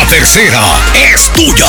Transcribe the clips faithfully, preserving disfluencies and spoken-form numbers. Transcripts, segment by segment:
La tercera es tuya.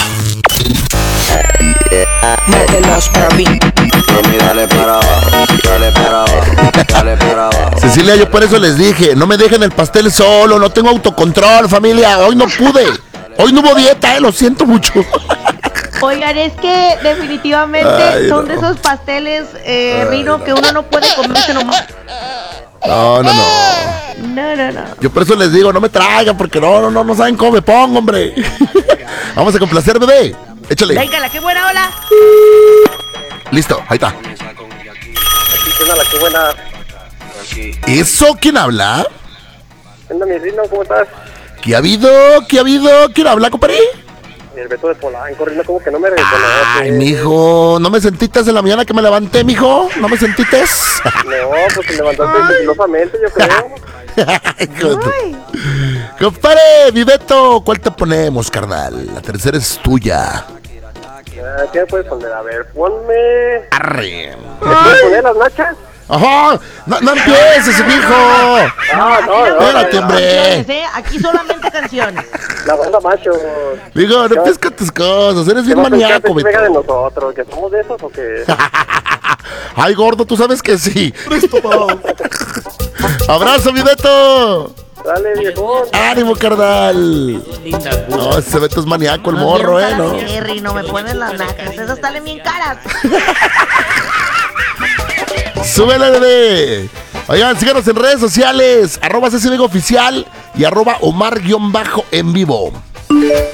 Mételos, papi. Mami, dale para abajo, dale para abajo, dale para abajo. Cecilia, yo por eso les dije, no me dejen el pastel solo, no tengo autocontrol, familia. Hoy no pude. Hoy no hubo dieta, eh, lo siento mucho. Oigan, es que definitivamente Ay, son no. de esos pasteles, eh, Rino, que uno no puede comerse nomás. No, no, no. No, no, no. Yo por eso les digo, no me traigan, porque no, no, no, no saben cómo me pongo, hombre. Vamos a complacer, bebé. Échale. Véngala, qué buena ola. Listo, ahí está. Qué buena. ¿Eso quién habla? ¿Qué onda, mi Rino? ¿Cómo estás? ¿Qué ha habido? ¿Qué ha habido? ¿Quién habla, compadre? El Beto de Polanco, Rino, como que no me reconoce. Ay, mijo, ¿no me sentites en la mañana que me levanté, mijo? ¿No me sentites? No, pues te levantaste sigilosamente, yo creo. Hijo de- Ay. Compadre, mi Beto, ¿cuál te ponemos, carnal? La tercera es tuya. Ah, ¿qué me puedes poner? A ver, ponme... Arre. ¿Me puedes poner las nachas? Ajá, no, no empieces, mijo. Ah, no, no, Espérate, no, hombre. Canciones, ¿eh? Aquí solamente canciones. La banda macho. Mijo, no empieces con tus cosas, eres bien ¿Qué vas a pensar maníaco, que pega de Beto. nosotros? ¿Que somos de esos o qué? Ay, gordo, tú sabes que sí. Abrazo, mi Beto. Dale, viejón. Ánimo, carnal. No, ese Beto es maníaco, el morro, eh, ¿no? Sí, Rino, me ponen las nachas. Esas salen bien caras. Súbele, bebé. Oigan, síganos en redes sociales, arroba C C Vega Oficial y arroba Omar-en vivo.